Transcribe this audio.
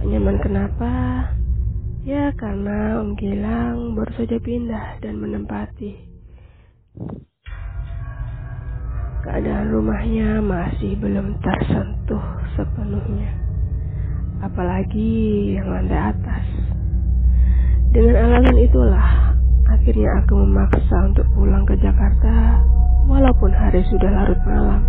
Tak nyaman kenapa? Ya karena Om Gilang baru saja pindah dan menempati. Keadaan rumahnya masih belum tersentuh sepenuhnya, apalagi yang lantai atas. Dengan alasan itulah, akhirnya aku memaksa untuk pulang ke Jakarta, walaupun hari sudah larut malam.